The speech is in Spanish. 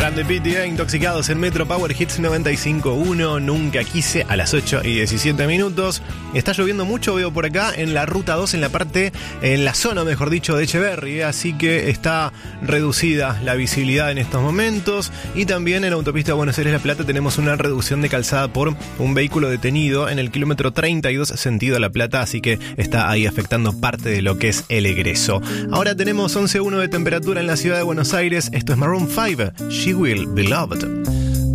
Brand PTA, Intoxicados en Metro Power Hits 95.1. Nunca quise, a las 8:17. Está lloviendo mucho, veo por acá en la ruta 2, en la zona, mejor dicho, de Echeverri, así que está reducida la visibilidad en estos momentos. Y también en la autopista Buenos Aires-La Plata tenemos una reducción de calzada por un vehículo detenido en el kilómetro 32 sentido La Plata, así que está ahí afectando parte de lo que es el egreso. Ahora tenemos 11.1 de temperatura en la ciudad de Buenos Aires. Esto es Maroon 5, She Will Be Loved.